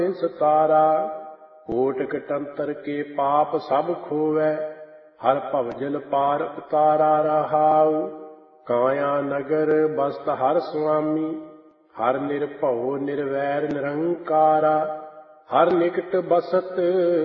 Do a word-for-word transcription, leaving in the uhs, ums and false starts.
ਸਤਾਰਾ। ਕੋਟ ਕਟੰਤਰ ਕੇ ਪਾਪ ਸਭ ਖੋਵੈ, ਹਰ ਭਵਜਲ ਪਾਰ ਉਤਾਰਾ ਰਹਾਉ। ਕਾਇਆ ਨਗਰ ਬਸਤ ਹਰ ਸੁਆਮੀ, ਹਰ ਨਿਰਭਉ ਨਿਰਵੈਰ ਨਿਰੰਕਾਰਾ। ਹਰ ਨਿਕਟ ਬਸਤ